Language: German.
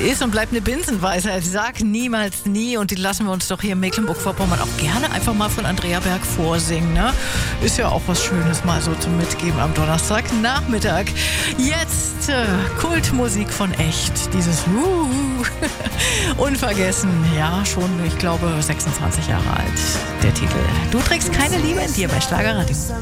ist und bleibt eine Binsenweisheit. Sag niemals nie, und die lassen wir uns doch hier in Mecklenburg-Vorpommern auch gerne einfach mal von Andrea Berg vorsingen. Ne? Ist ja auch was Schönes mal so zum Mitgeben am Donnerstagnachmittag. Jetzt Kultmusik von echt. Dieses unvergessen. Ja, schon, ich glaube, 26 Jahre alt. Der Titel. Du trägst keine Liebe in dir bei Schlagerradio.